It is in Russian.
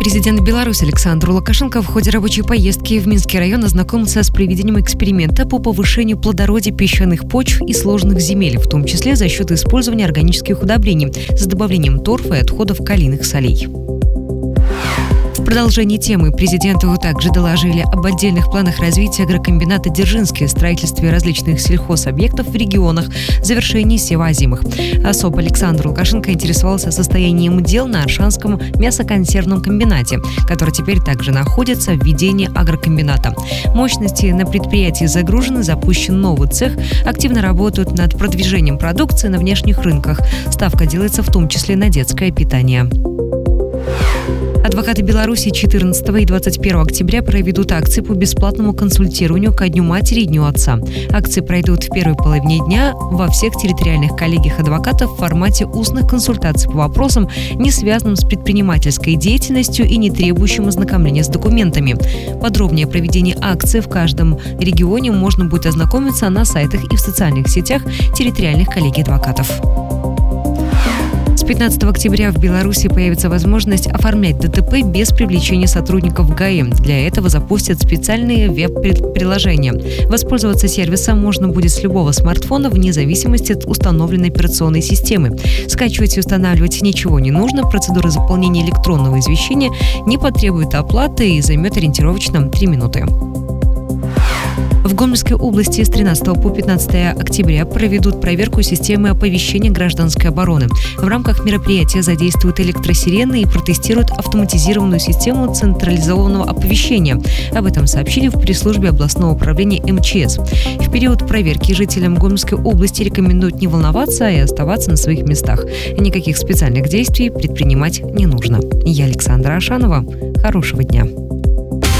Президент Беларуси Александр Лукашенко в ходе рабочей поездки в Минский район ознакомился с проведением эксперимента по повышению плодородия песчаных почв и сложных земель, в том числе за счет использования органических удобрений с добавлением торфа и отходов калийных солей. В продолжении темы президенту также доложили об отдельных планах развития агрокомбината «Дзержинский», строительстве различных сельхозобъектов в регионах, завершении севоозимых. Особо Александр Лукашенко интересовался состоянием дел на Аршанском мясоконсервном комбинате, который теперь также находится в ведении агрокомбината. Мощности на предприятии загружены, запущен новый цех, активно работают над продвижением продукции на внешних рынках. Ставка делается в том числе на детское питание. Адвокаты Беларуси 14 и 21 октября проведут акции по бесплатному консультированию ко Дню матери и Дню отца. Акции пройдут в первой половине дня во всех территориальных коллегиях адвокатов в формате устных консультаций по вопросам, не связанным с предпринимательской деятельностью и не требующим ознакомления с документами. Подробнее о проведении акций в каждом регионе можно будет ознакомиться на сайтах и в социальных сетях территориальных коллегий адвокатов. С 15 октября в Беларуси появится возможность оформлять ДТП без привлечения сотрудников ГАИ. Для этого запустят специальные веб-приложения. Воспользоваться сервисом можно будет с любого смартфона вне зависимости от установленной операционной системы. Скачивать и устанавливать ничего не нужно. Процедура заполнения электронного извещения не потребует оплаты и займет ориентировочно 3 минуты. В Гомельской области с 13 по 15 октября проведут проверку системы оповещения гражданской обороны. В рамках мероприятия задействуют электросирены и протестируют автоматизированную систему централизованного оповещения. Об этом сообщили в пресс-службе областного управления МЧС. В период проверки жителям Гомельской области рекомендуют не волноваться и оставаться на своих местах. Никаких специальных действий предпринимать не нужно. Я Александра Ашанова. Хорошего дня.